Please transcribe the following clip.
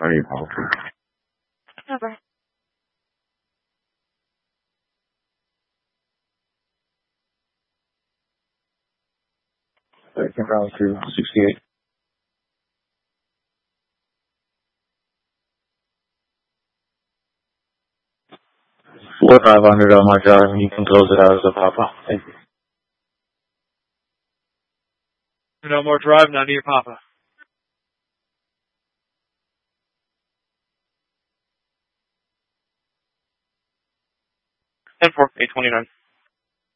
I need help. Over. Second round to 68. 4,500 on my drive, and you can close it out as a papa. Thank you. No more drive, none to your papa. And 4, 829.